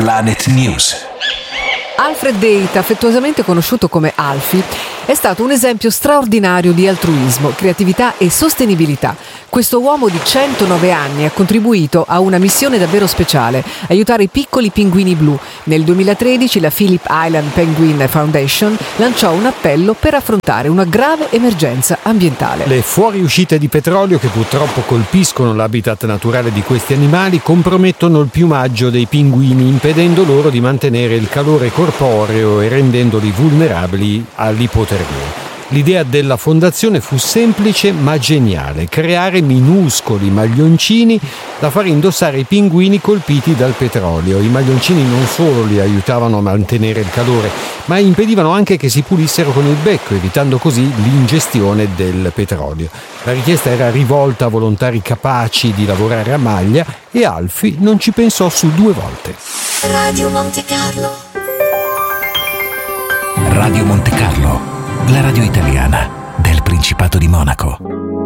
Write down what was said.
Planet News. Alfred Date, affettuosamente conosciuto come Alfie, è stato un esempio straordinario di altruismo, creatività e sostenibilità. Questo uomo di 109 anni ha contribuito a una missione davvero speciale: aiutare i piccoli pinguini blu. Nel 2013 la Phillip Island Penguin Foundation lanciò un appello per affrontare una grave emergenza ambientale. Le fuoriuscite di petrolio che purtroppo colpiscono l'habitat naturale di questi animali compromettono il piumaggio dei pinguini, impedendo loro di mantenere il calore corporeo e rendendoli vulnerabili all'ipotermia. L'idea della fondazione fu semplice ma geniale: creare minuscoli maglioncini da far indossare ai pinguini colpiti dal petrolio. I maglioncini non solo li aiutavano a mantenere il calore, ma impedivano anche che si pulissero con il becco, evitando così l'ingestione del petrolio. La richiesta era rivolta a volontari capaci di lavorare a maglia e Alfie non ci pensò su 2 volte. Radio Monte Carlo. Radio Monte Carlo, la radio italiana del Principato di Monaco.